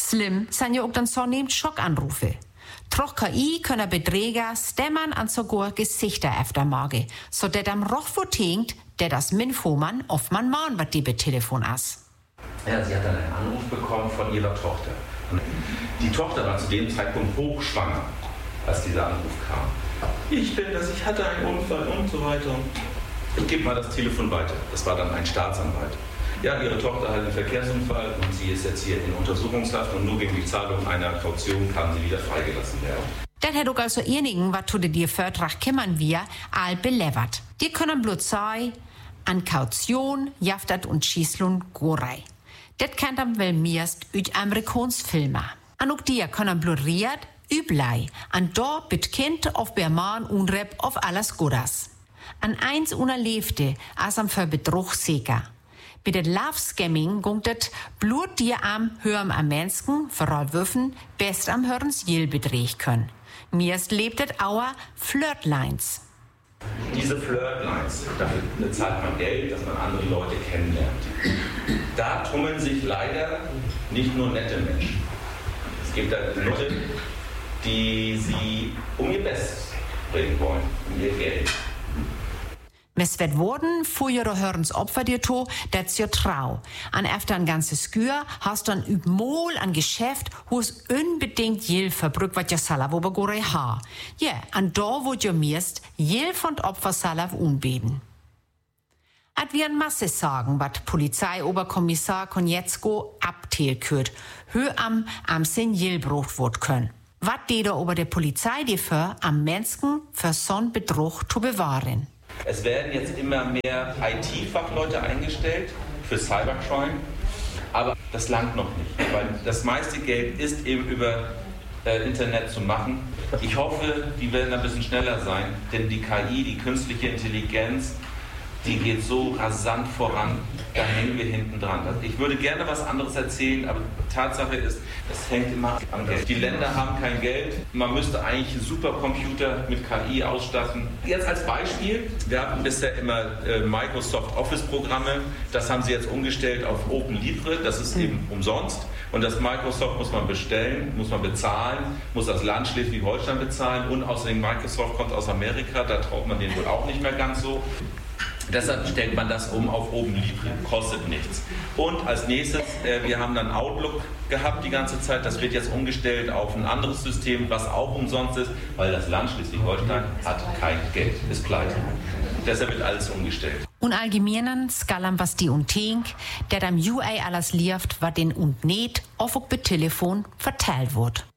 Slim sind ja auch dann so nehmt Schockanrufe. Troch KI können Beträger stämmern an sogar Gesichter efter Mage, so der am Rochwort hinkt, der das Minfoman oft man mahn, wat die be Telefon as. Ja, sie hat dann einen Anruf bekommen von ihrer Tochter. Die Tochter war zu dem Zeitpunkt hochschwanger, als dieser Anruf kam. Ich hatte einen Unfall und so weiter. Ich gebe mal das Telefon weiter. Das war dann ein Staatsanwalt. Ja, ihre Tochter hat einen Verkehrsunfall und sie ist jetzt hier in Untersuchungshaft und nur gegen die Zahlung einer Kaution kann sie wieder freigelassen werden. Das hat auch also einigen, was zu dir Vertrag kümmern wir, all belevert. Die können bloß sei, an Kaution, Jaftat und Schießlun Gorei. Das kennt am wel meist üt Amerikansfilme. An auch die können bluriert, üblei, an da bit Kind auf Berman unrep auf alles Godas. An eins unerlebte, as am für Betrug sicher. Bei der Love-Scamming gungt blut dir am Hörm am Menschen, vooral Würfen, best am Hörens Jill bedreht können. Meist lebt et auer Flirtlines. Diese Flirtlines, dafür bezahlt man Geld, dass man andere Leute kennenlernt. Da tummeln sich leider nicht nur nette Menschen. Es gibt da Leute, die sie um ihr Bestes bringen wollen, um ihr Geld. Mes wird worden, frühere Hörens Opfer dir to, das ja trau. An efter ein ganzes Gür hast du an übmol an Geschäft, wo es unbedingt jil verbrück, wat ja salav obergore ha. Ja, an da wo ja mirst, jil von Opfer salav unbeden. At wir an Masse sagen, wat Polizeioberkommissar Konietzko abtelkürt, hö am sin jil brucht wort können. Wat die da ober der Polizei die für am Menschen für son Betrug zu bewahren. Es werden jetzt immer mehr IT-Fachleute eingestellt für Cybercrime, aber das langt noch nicht, weil das meiste Geld ist eben über Internet zu machen. Ich hoffe, die werden ein bisschen schneller sein, denn die KI, die künstliche Intelligenz, die geht so rasant voran, da hängen wir hinten dran. Also ich würde gerne was anderes erzählen, aber Tatsache ist, es hängt immer am Geld. Die Länder haben kein Geld, man müsste eigentlich einen Supercomputer mit KI ausstatten. Jetzt als Beispiel, wir hatten bisher immer Microsoft Office-Programme, das haben sie jetzt umgestellt auf OpenLibre, das ist eben umsonst. Und das Microsoft muss man bestellen, muss man bezahlen, muss das Land Schleswig-Holstein bezahlen und außerdem Microsoft kommt aus Amerika, da traut man denen wohl auch nicht mehr ganz so. Deshalb stellt man das um auf OpenLibre, kostet nichts. Und als nächstes, wir haben dann Outlook gehabt die ganze Zeit, das wird jetzt umgestellt auf ein anderes System, was auch umsonst ist, weil das Land Schleswig-Holstein hat kein Geld, ist pleite. Deshalb wird alles umgestellt. Und allgemeinen skalam was die und Tink, der am UA alles lieft, wat den und net, auf ob be Telefon verteilt wird.